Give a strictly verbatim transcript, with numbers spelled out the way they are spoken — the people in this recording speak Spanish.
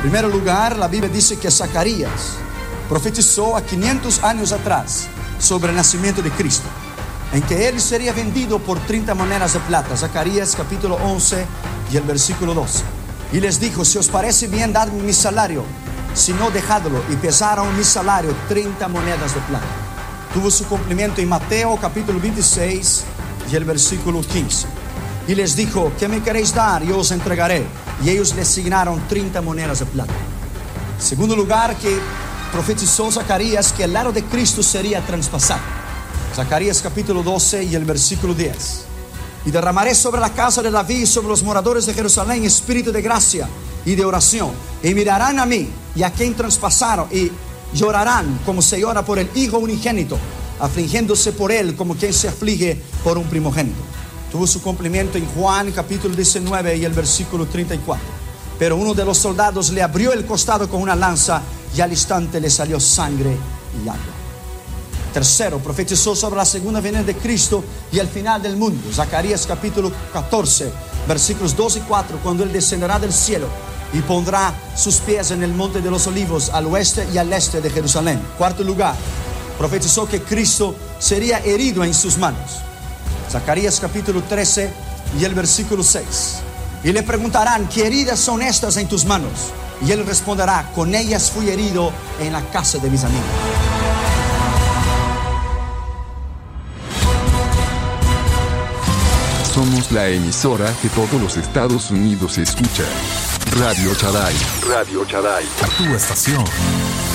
primer lugar, la Biblia dice que Zacarías profetizó a quinientos años atrás sobre el nacimiento de Cristo, en que Él sería vendido por treinta monedas de plata. Zacarías capítulo once y el versículo doce. Y les dijo: si os parece bien, dadme mi salario, si no, dejadlo. Y pesaron mi salario treinta monedas de plata. Tuvo su cumplimiento en Mateo capítulo veintiséis y el versículo quince. Y les dijo: ¿qué me queréis dar? Yo os entregaré. Y ellos le asignaron treinta monedas de plata. En segundo lugar, que profetizó Zacarías que el lado de Cristo sería traspasado. Zacarías capítulo doce y el versículo diez. Y derramaré sobre la casa de David y sobre los moradores de Jerusalén espíritu de gracia y de oración. Y mirarán a mí y a quien traspasaron, y llorarán como se llora por el hijo unigénito, afligiéndose por él como quien se aflige por un primogénito. Tuvo su cumplimiento en Juan capítulo diecinueve y el versículo treinta y cuatro. Pero uno de los soldados le abrió el costado con una lanza, y al instante le salió sangre y agua. Tercero, profetizó sobre la segunda venida de Cristo y el final del mundo. Zacarías capítulo catorce, versículos dos y cuatro, cuando Él descenderá del cielo y pondrá sus pies en el monte de los olivos, al oeste y al este de Jerusalén. Cuarto lugar, profetizó que Cristo sería herido en sus manos. Zacarías capítulo trece y el versículo seis. Y le preguntarán: ¿qué heridas son estas en tus manos? Y Él responderá: con ellas fui herido en la casa de mis amigos. Somos la emisora que todos los Estados Unidos escuchan. Radio Chaday. Radio Chaday. A tu estación.